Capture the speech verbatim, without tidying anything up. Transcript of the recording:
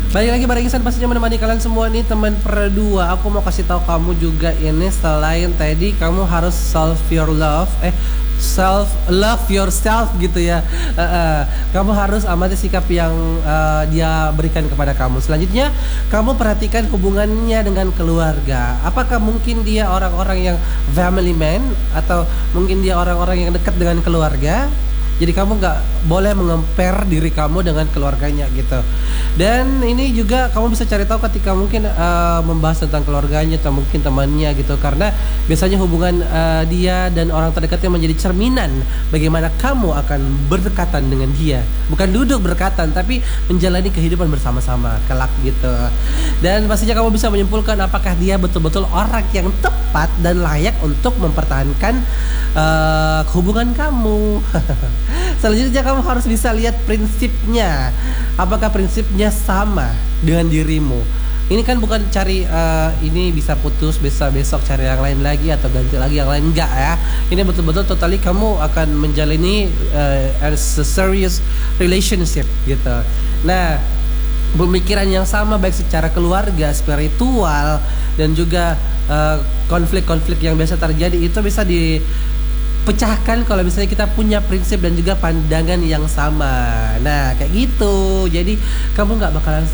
Balik lagi bareng Ihsan pastinya menemani kalian semua nih teman berdua. Aku mau kasih tahu kamu juga ini selain tadi kamu harus self your love, eh self love yourself gitu ya. Uh, uh, kamu harus amati sikap yang uh, dia berikan kepada kamu. Selanjutnya kamu perhatikan hubungannya dengan keluarga. Apakah mungkin dia orang-orang yang family man atau mungkin dia orang-orang yang dekat dengan keluarga? Jadi kamu nggak boleh mengemper diri kamu dengan keluarganya gitu. Dan ini juga kamu bisa cari tahu ketika mungkin uh, membahas tentang keluarganya atau mungkin temannya gitu. Karena biasanya hubungan uh, dia dan orang terdekatnya menjadi cerminan bagaimana kamu akan berdekatan dengan dia. Bukan duduk berdekatan, tapi menjalani kehidupan bersama-sama kelak gitu. Dan pastinya kamu bisa menyimpulkan apakah dia betul-betul orang yang tepat dan layak untuk mempertahankan uh, hubungan kamu. Selanjutnya kamu harus bisa lihat prinsipnya. Apakah prinsipnya sama dengan dirimu? Ini kan bukan cari uh, ini bisa putus, bisa besok cari yang lain lagi atau ganti lagi yang lain, enggak ya. Ini betul-betul totally kamu akan menjalani uh, as a serious relationship gitu. Nah, pemikiran yang sama baik secara keluarga, spiritual dan juga uh, konflik-konflik yang biasa terjadi itu bisa di pecahkan kalau misalnya kita punya prinsip dan juga pandangan yang sama. Nah kayak gitu. Jadi kamu nggak bakalan